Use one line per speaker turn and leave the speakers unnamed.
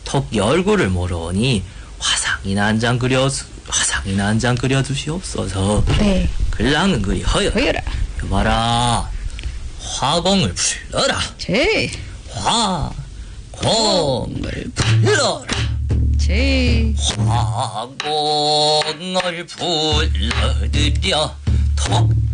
토끼 얼굴을 모르니 화상이나 한 장 그려주시옵소서.
네.
글랑은 그리
허여라.
여봐라. 화공을 불러라.
제.
화공을 불러라.
제.
화공을 불러드려 토끼